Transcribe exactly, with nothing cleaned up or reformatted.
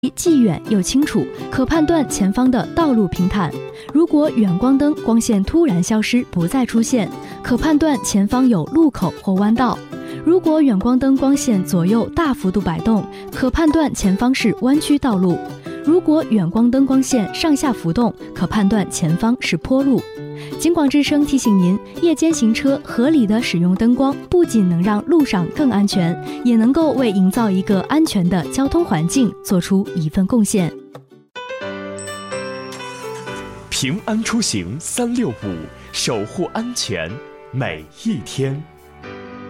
既远又清楚，可判断前方的道路平坦。如果远光灯光线突然消失，不再出现，可判断前方有路口或弯道。如果远光灯光线左右大幅度摆动，可判断前方是弯曲道路。如果远光灯光线上下浮动，可判断前方是坡路。警广之声提醒您，夜间行车合理的使用灯光，不仅能让路上更安全，也能够为营造一个安全的交通环境做出一份贡献。 平安出行三六五，守护安全每一天。